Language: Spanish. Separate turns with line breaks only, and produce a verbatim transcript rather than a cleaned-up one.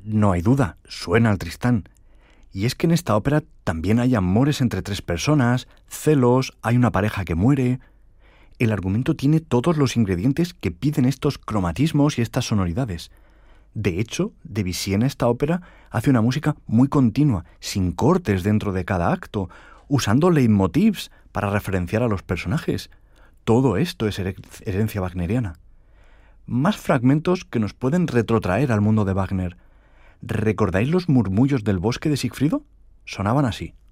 No hay duda, suena al Tristán. Y es que en esta ópera también hay amores entre tres personas, celos, hay una pareja que muere. El argumento tiene todos los ingredientes que piden estos cromatismos y estas sonoridades. De hecho, Debussy en esta ópera hace una música muy continua, sin cortes dentro de cada acto, usando leitmotivs para referenciar a los personajes. Todo esto es herencia wagneriana. Más fragmentos que nos pueden retrotraer al mundo de Wagner. ¿Recordáis los murmullos del bosque de Sigfrido? Sonaban así.